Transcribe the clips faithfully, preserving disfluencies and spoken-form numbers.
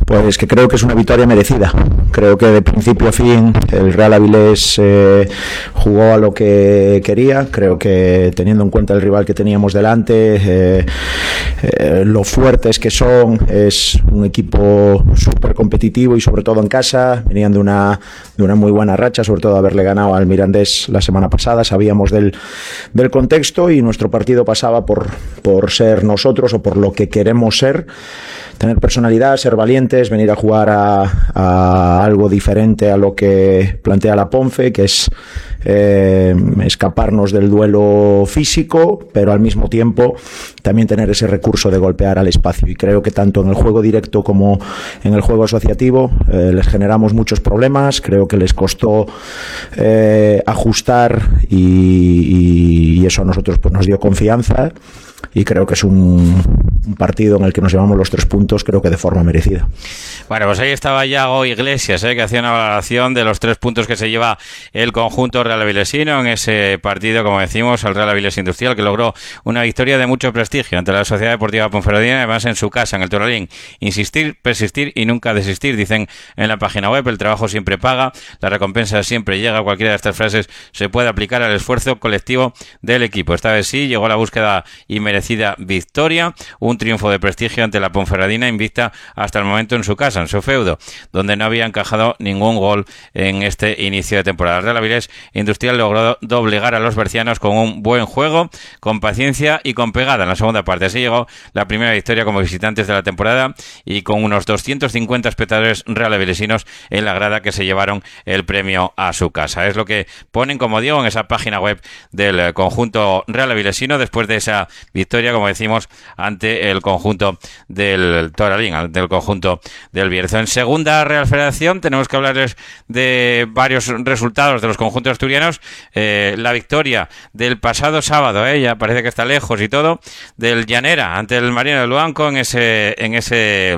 Pues que creo que es una victoria merecida. Creo que de principio a fin el Real Avilés eh, jugó a lo que quería. Creo que teniendo en cuenta el rival que teníamos delante, eh, eh, lo fuertes que son, es un equipo súper competitivo y sobre todo en casa. Venían de una, de una muy buena racha, sobre todo haberle ganado al Mirandés la semana pasada. Sabíamos del, del contexto y nuestro partido pasaba por, por ser nosotros o por lo que queremos ser. Tener personalidad, ser valientes, venir a jugar a, a algo diferente a lo que plantea la Ponfe, que es eh, escaparnos del duelo físico, pero al mismo tiempo también tener ese recurso de golpear al espacio. Y creo que tanto en el juego directo como en el juego asociativo eh, les generamos muchos problemas. Creo que les costó eh, ajustar y, y eso a nosotros pues, nos dio confianza. Y creo que es un, un partido en el que nos llevamos los tres puntos, creo que de forma merecida. Bueno, pues ahí estaba Yago Iglesias, ¿eh? que hacía una valoración de los tres puntos que se lleva el conjunto Real Avilesino en ese partido, como decimos, el Real Avilés Industrial, que logró una victoria de mucho prestigio ante la Sociedad Deportiva Ponferradina, además en su casa, en el Toralín. Insistir, persistir y nunca desistir, dicen en la página web. El trabajo siempre paga, la recompensa siempre llega. Cualquiera de estas frases se puede aplicar al esfuerzo colectivo del equipo. Esta vez sí, llegó la búsqueda y merecida victoria, un triunfo de prestigio ante la Ponferradina, invicta hasta el momento en su casa, en su feudo, donde no había encajado ningún gol en este inicio de temporada. El Real Avilés Industrial logró doblegar a los bercianos con un buen juego, con paciencia y con pegada en la segunda parte. Así llegó la primera victoria como visitantes de la temporada y con unos doscientos cincuenta espectadores real avilesinos en la grada que se llevaron el premio a su casa. Es lo que ponen, como digo, en esa página web del conjunto real avilesino después de esa victoria, como decimos, ante el conjunto del Toralín, del conjunto del Bierzo. En segunda Real Federación tenemos que hablarles de varios resultados de los conjuntos asturianos. Eh, la victoria del pasado sábado, eh, ya parece que está lejos y todo, del Llanera ante el Marino del Luanco en ese en ese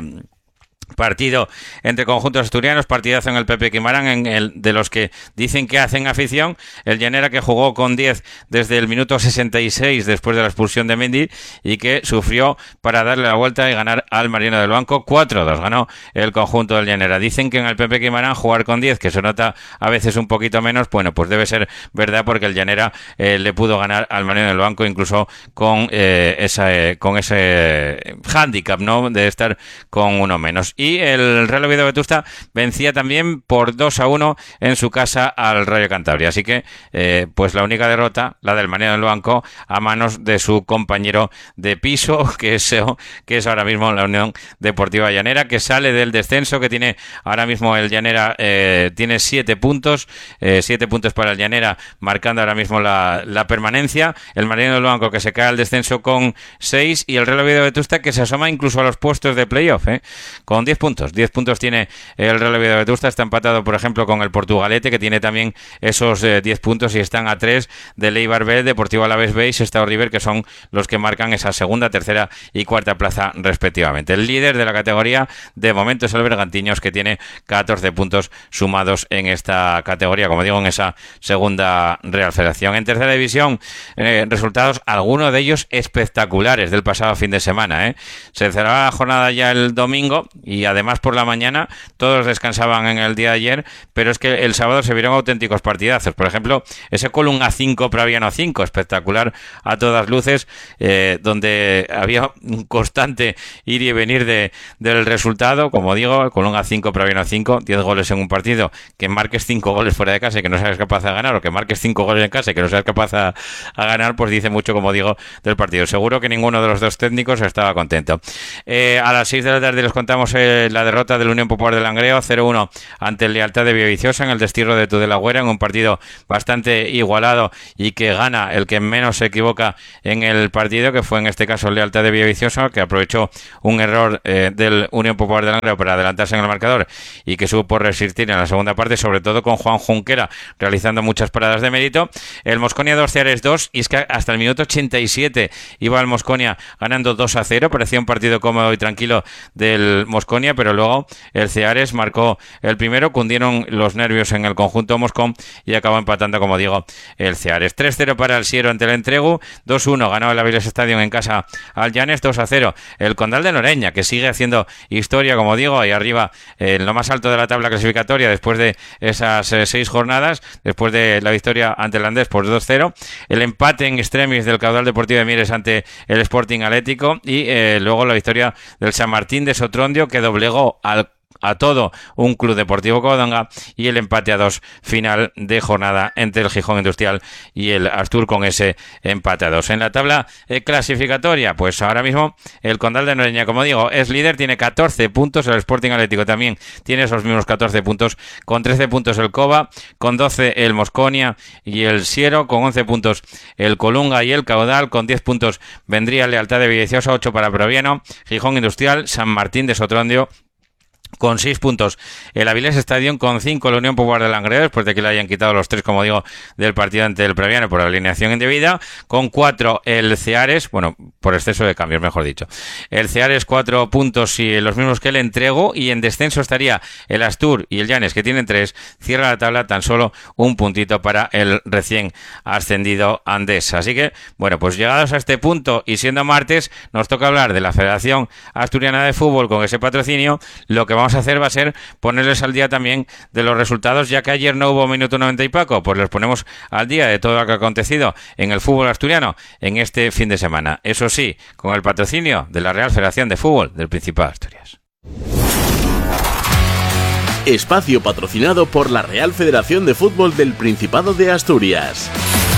partido entre conjuntos asturianos, partidazo en el Pepe Quimarán, en el de los que dicen que hacen afición. El Llanera, que jugó con diez desde el minuto sesenta y seis después de la expulsión de Mendy y que sufrió para darle la vuelta y ganar al Marino del Banco. cuatro dos ganó el conjunto del Llanera. Dicen que en el Pepe Quimarán jugar con diez, que se nota a veces un poquito menos, bueno, pues debe ser verdad, porque el Llanera eh, le pudo ganar al Marino del Banco incluso con eh, esa eh, con ese hándicap, ¿no?, de estar con uno menos. Y el Real Oviedo Vetusta vencía también por dos a uno en su casa al Rayo Cantabria. Así que, eh, pues la única derrota, la del Marino del Banco, a manos de su compañero de piso, que es, que es ahora mismo la Unión Deportiva Llanera, que sale del descenso, que tiene ahora mismo el Llanera, eh, tiene siete puntos, eh, siete puntos para el Llanera, marcando ahora mismo la, la permanencia. El Marino del Banco, que se cae al descenso con seis, y el Real Oviedo Vetusta, que se asoma incluso a los puestos de playoff, eh, con diez puntos. diez puntos tiene el Real Oviedo Vetusta. Está empatado, por ejemplo, con el Portugalete, que tiene también esos eh, diez puntos, y están a tres del Eibar B, Deportivo Alavés B y Sestao River, que son los que marcan esa segunda, tercera y cuarta plaza respectivamente. El líder de la categoría de momento es el Bergantiños, que tiene catorce puntos sumados en esta categoría, como digo, en esa segunda Real Federación. En tercera división, eh, resultados, algunos de ellos espectaculares, del pasado fin de semana, ¿eh? Se cerraba la jornada ya el domingo y además por la mañana todos descansaban en el día de ayer, pero es que el sábado se vieron auténticos partidazos. Por ejemplo, ese Colunga cinco, Praviano cinco, espectacular a todas luces, eh, donde había un constante ir y venir de, del resultado. Como digo, Colunga cinco, Praviano cinco, diez goles en un partido, que marques cinco goles fuera de casa y que no seas capaz de ganar, o que marques cinco goles en casa y que no seas capaz a, a ganar, pues dice mucho, como digo, del partido. Seguro que ninguno de los dos técnicos estaba contento. Eh, a las seis de la tarde les contamos eh, la derrota del Unión Popular de Langreo, cero uno ante el Lealtad de Villaviciosa en el destierro de Tudelagüera, en un partido bastante igualado y que gana el que menos se equivoca en el partido, que fue en este caso el Lealtad de Villaviciosa, que aprovechó un error eh, del Unión Popular de Langreo para adelantarse en el marcador y que supo resistir en la segunda parte, sobre todo con Juan Junquera realizando muchas paradas de mérito. El Mosconia dos, Ceares dos, y es que hasta el minuto ochenta y siete iba el Mosconia ganando dos a cero. Parecía un partido cómodo y tranquilo del Mosconia, Mosconia, pero luego el Ceares marcó el primero, cundieron los nervios en el conjunto moscón y acabó empatando, como digo, el Ceares. tres cero para el Siero ante el Entregu, dos uno ganó el Avilés Stadium en casa al Llanes, dos a cero el Condal de Noreña, que sigue haciendo historia, como digo, ahí arriba en lo más alto de la tabla clasificatoria después de esas eh, seis jornadas, después de la victoria ante el Andés por dos cero, el empate en extremis del Caudal Deportivo de Mieres ante el Sporting Atlético y eh, luego la victoria del San Martín de Sotrondio, que doblegó al a todo un Club Deportivo Covadonga, y el empate a dos final de jornada entre el Gijón Industrial y el Astur con ese empate a dos. En la tabla eh, clasificatoria, pues ahora mismo el Condal de Noreña, como digo, es líder, tiene catorce puntos, el Sporting Atlético también tiene esos mismos catorce puntos, con trece puntos el Cova, con doce el Mosconia y el Siero, con once puntos el Colunga y el Caudal, con diez puntos vendría Lealtad de Villaviciosa, ocho para Proviano, Gijón Industrial, San Martín de Sotrondio, con seis puntos el Avilés Stadium, con cinco la Unión Popular de Langreo, después de que le hayan quitado los tres, como digo, del partido ante el Previano por alineación indebida, con cuatro el Ceares, bueno, por exceso de cambios, mejor dicho. El Ceares cuatro puntos y los mismos que el Entrego, y en descenso estaría el Astur y el Llanes, que tienen tres, cierra la tabla tan solo un puntito para el recién ascendido Andés. Así que, bueno, pues llegados a este punto y siendo martes, nos toca hablar de la Federación Asturiana de Fútbol con ese patrocinio. Lo que vamos a hacer va a ser ponerles al día también de los resultados, ya que ayer no hubo minuto noventa y Paco, pues les ponemos al día de todo lo que ha acontecido en el fútbol asturiano en este fin de semana. Eso sí, con el patrocinio de la Real Federación de Fútbol del Principado de Asturias. Espacio patrocinado por la Real Federación de Fútbol del Principado de Asturias.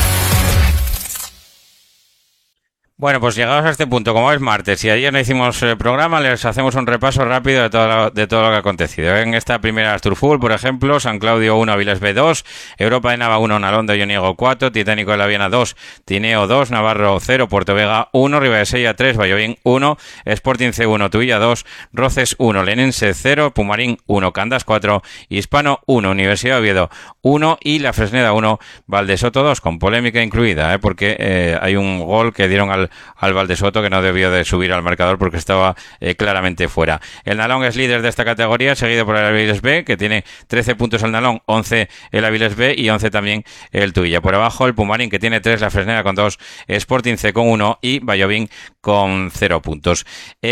Bueno, pues llegados a este punto, como es martes y ayer no hicimos el programa, les hacemos un repaso rápido de todo lo, de todo lo que ha acontecido. En esta primera Asturfútbol, por ejemplo, San Claudio uno, Avilés B dos, Europa de Nava uno, Nalondo y Oniego cuatro, Titánico de la Viana dos, Tineo dos, Navarro cero, Puerto Vega uno, Ribadesella tres, Vallovín uno, Sporting C uno, Tuilla dos, Roces uno, Lenense cero, Pumarín uno, Candas cuatro, Hispano uno, Universidad de Oviedo uno y La Fresneda uno, Valdesoto dos, con polémica incluida, ¿eh? porque eh, hay un gol que dieron al al Valdesoto que no debió de subir al marcador porque estaba eh, claramente fuera. El Nalón es líder de esta categoría, seguido por el Avilés B, que tiene trece puntos el Nalón, once el Avilés B y once también el Tuilla. Por abajo el Pumarín, que tiene tres, la Fresneda con dos, Sporting C con uno y Vallovín con cero puntos.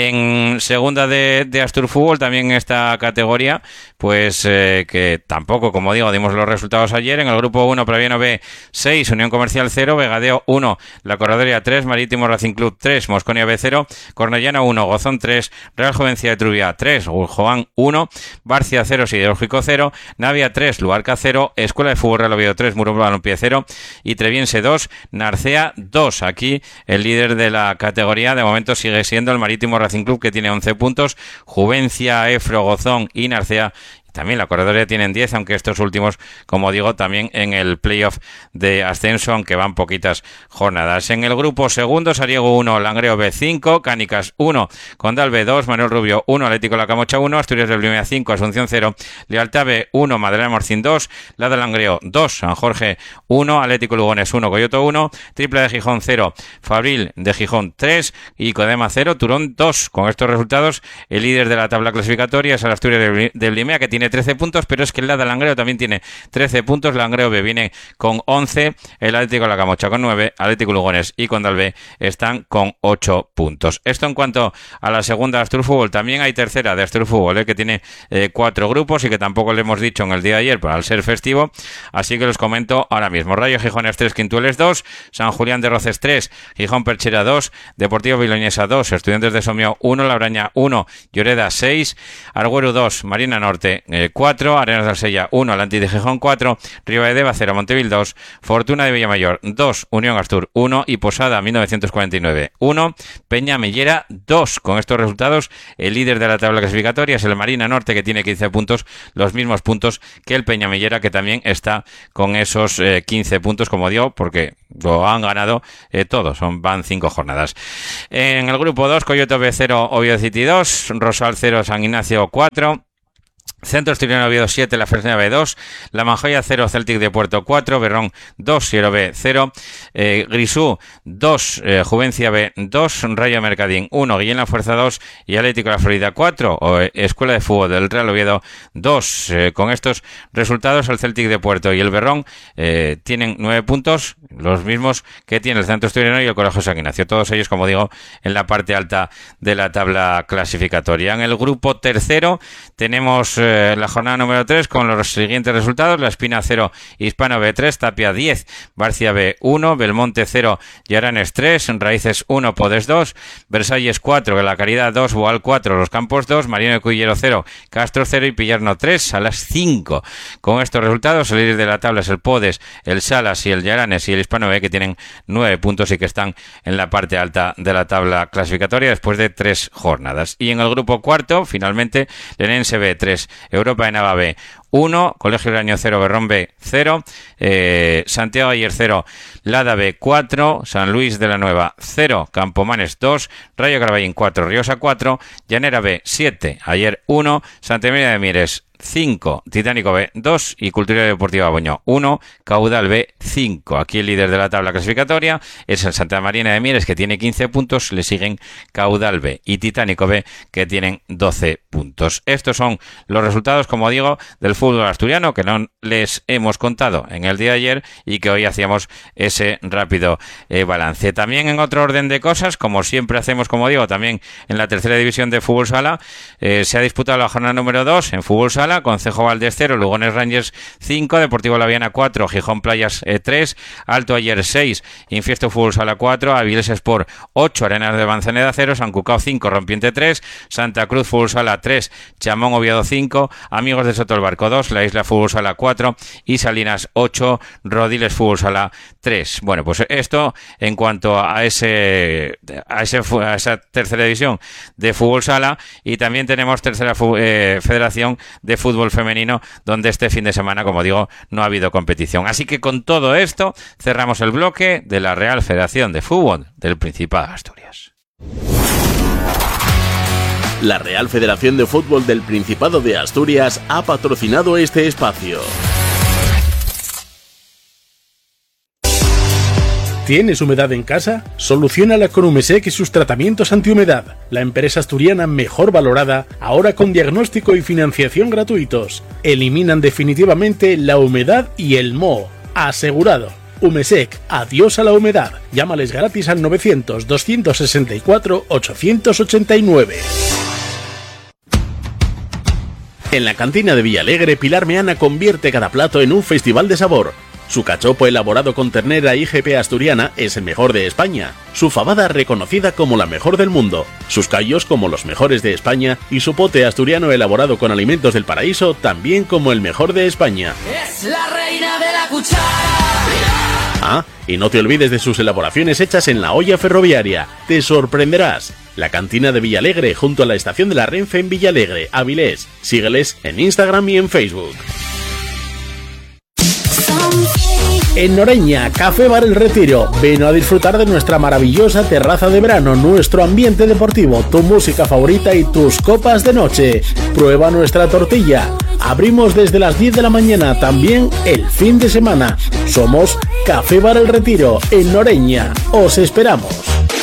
En segunda de, de Asturfútbol, también en esta categoría, pues eh, que tampoco, como digo, dimos los resultados ayer. En el grupo uno, Previano B seis, Unión Comercial cero, Vegadeo uno, La Corredoria tres, Marítimo Racing Club tres, Mosconia B cero, Cornellana uno, Gozón tres, Real Jovencia de Trubia tres, Joan uno, Barcia cero, Siderúrgico cero, Navia tres, Luarca cero, Escuela de Fútbol Real Oviedo tres, Muro Balompié cero y Treviense dos, Narcea dos. Aquí el líder de la categoría de momento sigue siendo el Marítimo Racing Club, que tiene once puntos, Juvencia, Efro, Gozón y Narcea. También la Corredoria tienen diez, aunque estos últimos, como digo, también en el playoff de ascenso, aunque van poquitas jornadas. En el grupo segundo, Sariego uno, Langreo B cinco, Cánicas uno, Condal B dos, Manuel Rubio uno, Atlético La Camocha uno, Asturias del Blimea cinco, Asunción cero, Lealtad B uno, Madalena Morcín dos, Lada Langreo dos, San Jorge uno, Atlético Lugones uno, Coyoto uno, Tripla de Gijón cero, Fabril de Gijón tres y Codema cero, Turón dos. Con estos resultados, el líder de la tabla clasificatoria es el Asturias del Blimea, que tiene Tiene trece puntos, pero es que el Lada Langreo también tiene trece puntos. Langreo B viene con once, el Atlético La Camocha con nueve, Atlético Lugones y Condal B están con ocho puntos. Esto en cuanto a la segunda de Asturfútbol. También hay tercera de Asturfútbol, ¿eh? que tiene eh, cuatro grupos y que tampoco le hemos dicho en el día de ayer para el ser festivo, así que los comento ahora mismo. Rayo Gijones tres, Quintueles dos, San Julián de Roces tres, Gijón Perchera dos, Deportivo Viloñesa dos, Estudiantes de Somio uno, Labraña uno, Lloreda seis, Argüero dos, Marina Norte cuatro, Arenas de Arsella uno, Atlántico de Gijón cuatro, Ribaedeva cero, Montevil dos, Fortuna de Villamayor dos, Unión Astur uno y Posada mil novecientos cuarenta y nueve uno, Peña Mellera dos. Con estos resultados, el líder de la tabla clasificatoria es el Marina Norte, que tiene quince puntos, los mismos puntos que el Peña Mellera, que también está con esos eh, quince puntos, como digo, porque lo han ganado eh, todos, son, van cinco jornadas. En el grupo dos, Coyote B cero, Oviedo City dos, Rosal cero, San Ignacio cuatro, Centro Asturiano Oviedo siete, La Fresneda B dos, La Manjoya cero, Celtic de Puerto cuatro, Berrón dos, Siero B cero, eh, Grisú dos, eh, Juvencia B dos, Rayo Mercadín uno, Guillén La Fuerza dos y Atlético La Florida cuatro, o, eh, Escuela de Fútbol del Real Oviedo dos. Eh, con estos resultados el Celtic de Puerto y el Berrón eh, tienen nueve puntos, los mismos que tiene el Centro Asturiano y el Colegio San Ignacio, todos ellos, como digo, en la parte alta de la tabla clasificatoria. En el grupo tercero tenemos eh, la jornada número tres con los siguientes resultados: La Espina cero, Hispano B tres, Tapia diez, Barcia B uno, Belmonte cero, Llaranes tres, Raíces uno, Podes dos, Versalles cuatro, La Caridad dos, Boal cuatro, Los Campos dos, Marino de Cuyero cero, Castro cero y Pillarno tres. A las cinco, con estos resultados, el líder de la tabla es el Podes, el Salas y el Llaranes y el Hispano B, que tienen nueve puntos y que están en la parte alta de la tabla clasificatoria después de tres jornadas. Y en el grupo cuarto, finalmente, Lenense B tres, Europa de Nava B uno, Colegio Uraño cero, Berrón B cero, eh, Santiago Ayer cero, Lada B cuatro, San Luis de la Nueva cero, Campomanes dos, Rayo Carballín cuatro, Riosa cuatro, Llanera B siete, Ayer uno, Santa Emilia de Mieres cinco, Titánico B dos y Cultura Deportiva Boñó uno, Caudal B cinco. Aquí el líder de la tabla clasificatoria es el Santa Marina de Mieres, que tiene quince puntos, le siguen Caudal B y Titánico B, que tienen doce puntos. Estos son los resultados, como digo, del fútbol asturiano, que no les hemos contado en el día de ayer y que hoy hacíamos ese rápido eh, balance. También en otro orden de cosas, como siempre hacemos, como digo, también en la tercera división de fútbol sala, eh, se ha disputado la jornada número dos en fútbol sala, Concejo Valdés cero, Lugones Rangers cinco, Deportivo Laviana cuatro, Gijón Playas eh, tres, Alto Ayer seis, Infiesto Fútbol Sala cuatro, Avilés Sport ocho, Arenas de Manzaneda cero, San Cucao cinco, Rompiente tres, Santa Cruz Fútbol Sala tres, Chamón Oviedo cinco, Amigos de Soto el Barco dos, La Isla Fútbol Sala cuatro y Salinas ocho, Rodiles Fútbol Sala tres. Bueno, pues esto en cuanto a ese a, ese, a esa tercera división de fútbol sala, y también tenemos tercera eh, federación de fútbol femenino, donde este fin de semana, como digo, no ha habido competición. Así que con todo esto cerramos el bloque de la Real Federación de Fútbol del Principado de Asturias. La Real Federación de Fútbol del Principado de Asturias ha patrocinado este espacio. ¿Tienes humedad en casa? Soluciónala con Umesec y sus tratamientos antihumedad. La empresa asturiana mejor valorada, ahora con diagnóstico y financiación gratuitos. Eliminan definitivamente la humedad y el moho. Asegurado. Umesec, adiós a la humedad. Llámales gratis al novecientos, doscientos sesenta y cuatro, ochocientos ochenta y nueve. En la cantina de Villalegre, Pilar Meana convierte cada plato en un festival de sabor. Su cachopo elaborado con ternera I G P asturiana es el mejor de España, su fabada reconocida como la mejor del mundo, sus callos como los mejores de España y su pote asturiano elaborado con alimentos del paraíso también como el mejor de España. Es la reina de la cuchara. Ah, y no te olvides de sus elaboraciones hechas en la olla ferroviaria, te sorprenderás. La cantina de Villalegre junto a la estación de la Renfe en Villalegre, Avilés. Sígueles en Instagram y en Facebook. En Noreña, Café Bar El Retiro. Ven a disfrutar de nuestra maravillosa terraza de verano, nuestro ambiente deportivo, tu música favorita y tus copas de noche. Prueba nuestra tortilla. Abrimos desde las diez de la mañana, también el fin de semana. Somos Café Bar El Retiro, en Noreña. Os esperamos.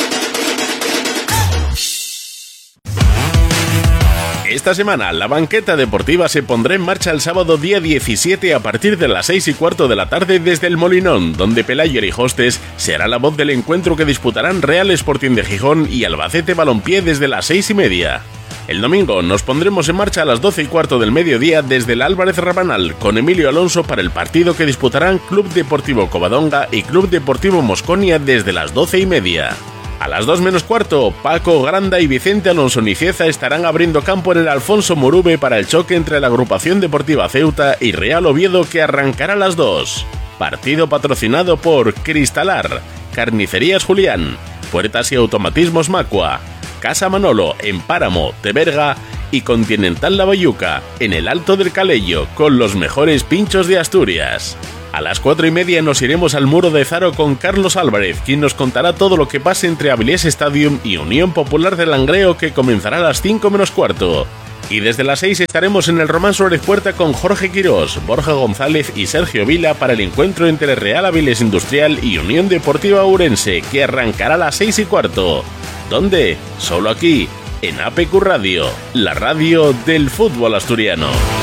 Esta semana, la banqueta deportiva se pondrá en marcha el sábado día diecisiete a partir de las seis y cuarto de la tarde desde el Molinón, donde Pelayo y Hostes será la voz del encuentro que disputarán Real Sporting de Gijón y Albacete Balompié desde las seis y media. El domingo nos pondremos en marcha a las doce y cuarto del mediodía desde el Álvarez Rabanal con Emilio Alonso para el partido que disputarán Club Deportivo Covadonga y Club Deportivo Mosconia desde las doce y media. A las dos menos cuarto, Paco Granda y Vicente Alonso Nicieza estarán abriendo campo en el Alfonso Morube para el choque entre la Agrupación Deportiva Ceuta y Real Oviedo, que arrancará a las dos. Partido patrocinado por Cristalar, Carnicerías Julián, Puertas y Automatismos Macua, Casa Manolo en Páramo, Teberga y Continental La Bayuca en el Alto del Calello, con los mejores pinchos de Asturias. A las cuatro y media nos iremos al Muro de Zaro con Carlos Álvarez, quien nos contará todo lo que pase entre Avilés Stadium y Unión Popular de Langreo, que comenzará a las cinco menos cuarto. Y desde las seis estaremos en el Román Suárez Puerta con Jorge Quirós, Borja González y Sergio Vila para el encuentro entre Real Avilés Industrial y Unión Deportiva Ourense, que arrancará a las seis y cuarto. ¿Dónde? Solo aquí, en A P Q Radio, la radio del fútbol asturiano.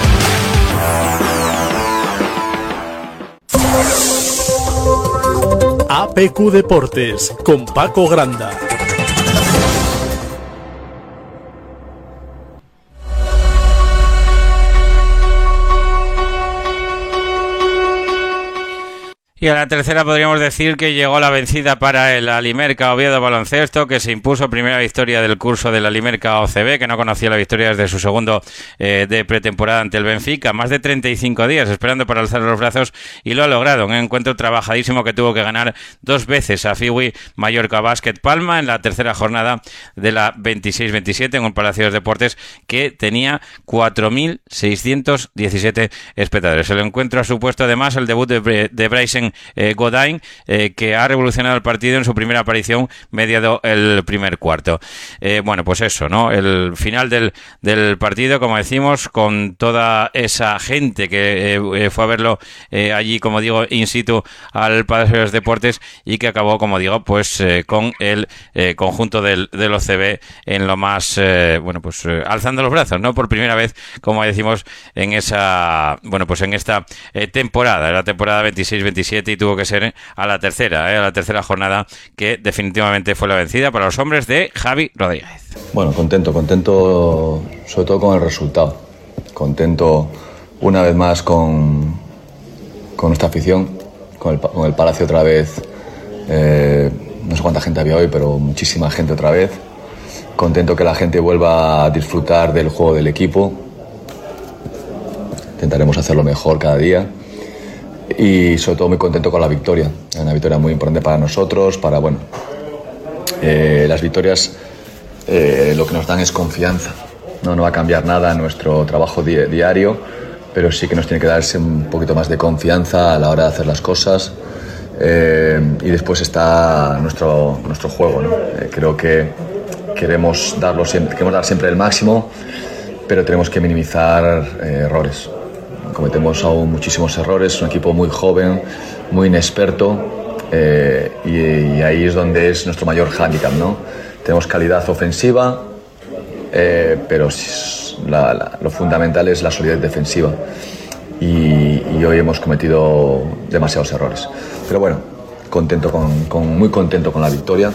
A P Q Deportes con Paco Granda. Y a la tercera podríamos decir que llegó la vencida para el Alimerca Oviedo Baloncesto, que se impuso primera victoria del curso del Alimerca O C B, que no conocía la victoria desde su segundo eh, de pretemporada ante el Benfica. Más de treinta y cinco días esperando para alzar los brazos y lo ha logrado. Un encuentro trabajadísimo que tuvo que ganar dos veces a Fiwi Mallorca Basket Palma en la tercera jornada de la veintiséis veintisiete en un Palacio de Deportes que tenía cuatro mil seiscientos diecisiete espectadores. El encuentro ha supuesto además el debut de, de Bryson Eh, Godin, eh, que ha revolucionado el partido en su primera aparición mediado el primer cuarto. Eh, bueno, pues eso, ¿no? El final del, del partido, como decimos, con toda esa gente que eh, fue a verlo eh, allí, como digo, in situ al Palacio de los Deportes y que acabó, como digo, pues eh, con el eh, conjunto del, del O C B en lo más, eh, bueno, pues eh, alzando los brazos, ¿no? Por primera vez, como decimos, en esa, bueno, pues en esta eh, temporada, la temporada veintiséis veintisiete, y tuvo que ser a la tercera, eh, a la tercera jornada, que definitivamente fue la vencida para los hombres de Javi Rodríguez. Bueno, contento, contento sobre todo con el resultado, contento una vez más con, con nuestra afición, con el, con el Palacio otra vez, eh, no sé cuánta gente había hoy, pero muchísima gente otra vez, contento que la gente vuelva a disfrutar del juego del equipo, intentaremos hacerlo mejor cada día. Y sobre todo muy contento con la victoria, una victoria muy importante para nosotros, para, bueno, eh, las victorias eh, lo que nos dan es confianza, no, no va a cambiar nada en nuestro trabajo di- diario, pero sí que nos tiene que darse un poquito más de confianza a la hora de hacer las cosas, eh, y después está nuestro, nuestro juego, ¿no? Eh, creo que queremos, darlo siempre, queremos dar siempre el máximo, pero tenemos que minimizar eh, errores. Cometemos aún muchísimos errores, un equipo muy joven, muy inexperto, eh, y, y ahí es donde es nuestro mayor hándicap, ¿no? Tenemos calidad ofensiva, eh, pero la, la, lo fundamental es la solidez defensiva, y, y hoy hemos cometido demasiados errores. Pero bueno, contento con, con, muy contento con la victoria,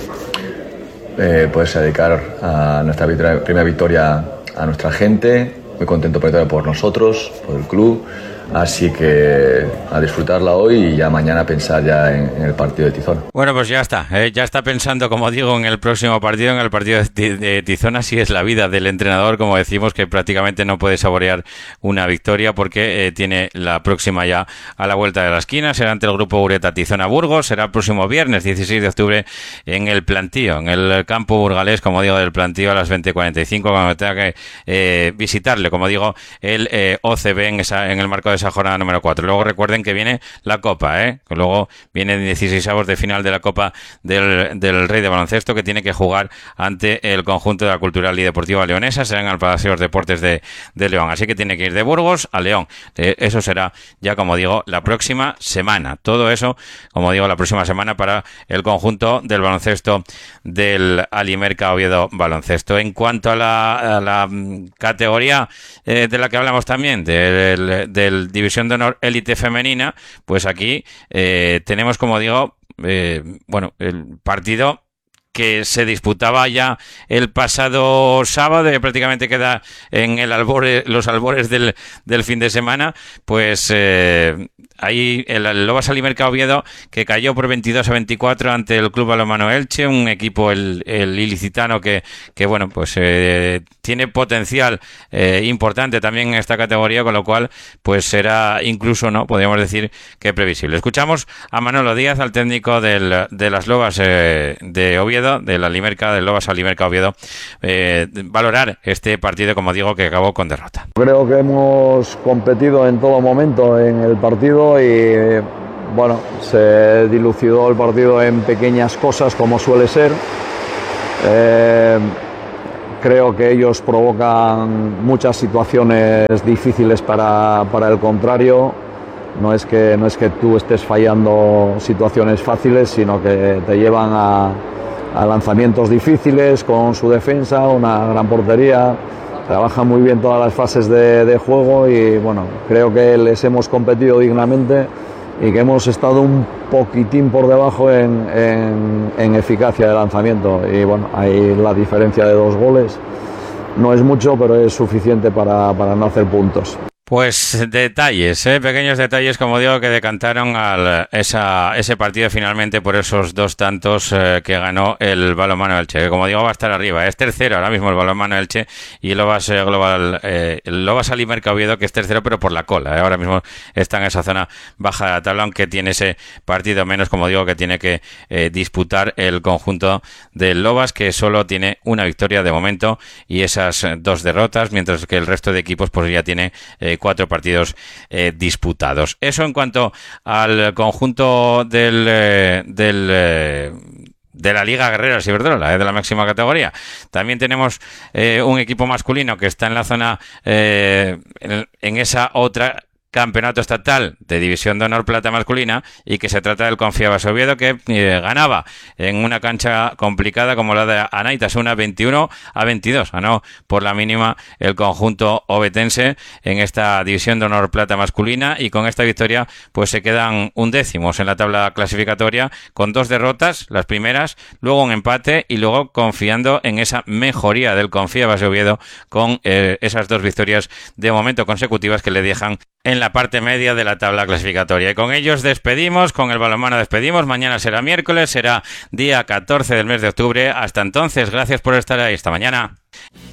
eh, poderse dedicar a nuestra victoria, primera victoria a nuestra gente. Muy contento por, por nosotros, por el club, así que a disfrutarla hoy y ya mañana pensar ya en, en el partido de Tizona. Bueno, pues ya está, eh, ya está pensando, como digo, en el próximo partido, en el partido de, de Tizona. Si es la vida del entrenador, como decimos, que prácticamente no puede saborear una victoria porque eh, tiene la próxima ya a la vuelta de la esquina. Será ante el grupo Ureta Tizona Burgos, será el próximo viernes dieciséis de octubre en el Plantío, en el campo burgalés, como digo, del Plantío a las veinte cuarenta y cinco, cuando tenga que eh, visitarle, como digo, el eh, O C B en, esa, en el marco de esa jornada número cuatro. Luego recuerden que viene la Copa, ¿eh? Que luego viene dieciseisavos de final de la Copa del, del Rey de Baloncesto, que tiene que jugar ante el conjunto de la Cultural y Deportiva Leonesa. Serán al Palacio de los Deportes de, de León. Así que tiene que ir de Burgos a León. Eh, eso será ya, como digo, la próxima semana. Todo eso, como digo, la próxima semana para el conjunto del baloncesto del Alimerca Oviedo Baloncesto. En cuanto a la, a la categoría eh, de la que hablamos también, del, del División de Honor Élite Femenina, pues aquí eh, tenemos, como digo, eh, bueno, el partido que se disputaba ya el pasado sábado, que prácticamente queda en el albore, los albores del, del fin de semana, pues eh, ahí el, el Lobas Alimerca Oviedo, que cayó por veintidós a veinticuatro ante el Club Balonmano Elche, un equipo el, el ilicitano que, que bueno, pues eh, tiene potencial eh, importante también en esta categoría, con lo cual pues será incluso, no podríamos decir que previsible. Escuchamos a Manolo Díaz, al técnico del, de las Lobas eh, de Oviedo, de la Alimerca, del Lobas Alimerca Oviedo, eh, valorar este partido, como digo, que acabó con derrota. Creo que hemos competido en todo momento en el partido y bueno, se dilucidó el partido en pequeñas cosas, como suele ser. Eh, creo que ellos provocan muchas situaciones difíciles para, para el contrario. No es que, no es que tú estés fallando situaciones fáciles, sino que te llevan a, a lanzamientos difíciles con su defensa, una gran portería. Trabajan muy bien todas las fases de, de juego y bueno, creo que les hemos competido dignamente y que hemos estado un poquitín por debajo en, en, en eficacia de lanzamiento. Y bueno, ahí la diferencia de dos goles no es mucho, pero es suficiente para, para no hacer puntos. Pues detalles, ¿eh? pequeños detalles, como digo, que decantaron al, esa, ese partido finalmente por esos dos tantos eh, que ganó el Balonmano Elche, que como digo va a estar arriba, es tercero ahora mismo el Balonmano Elche y el Lobas eh, Global, eh, el Lobas Alimerca Oviedo, que es tercero pero por la cola, ¿eh? ahora mismo está en esa zona baja de la tabla, aunque tiene ese partido menos, como digo, que tiene que eh, disputar el conjunto del Lobas, que solo tiene una victoria de momento y esas dos derrotas, mientras que el resto de equipos pues ya tiene eh, cuatro partidos eh, disputados. Eso en cuanto al conjunto del, eh, del eh, de la Liga Guerreras Iberdrola, eh, de la máxima categoría. También tenemos eh, un equipo masculino que está en la zona eh, en, en esa otra campeonato estatal de División de Honor Plata masculina, y que se trata del Confiabas Oviedo, que eh, ganaba en una cancha complicada como la de Anaitasuna veintiuno a veintidós. Ganó por la mínima el conjunto ovetense en esta División de Honor Plata masculina, y con esta victoria pues se quedan undécimos en la tabla clasificatoria con dos derrotas, las primeras, luego un empate y luego confiando en esa mejoría del Confiabas Oviedo con eh, esas dos victorias de momento consecutivas que le dejan en la parte media de la tabla clasificatoria. Y con ellos despedimos, con el balonmano despedimos. Mañana será miércoles, será día catorce del mes de octubre. Hasta entonces, gracias por estar ahí. Hasta mañana.